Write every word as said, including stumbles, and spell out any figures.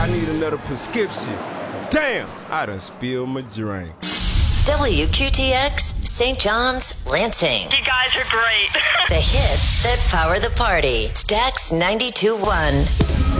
I need another prescription. Damn, I done spilled my drink. W Q T X, Saint John's, Lansing. You guys are great. The hits that power the party. Stax ninety-two point one.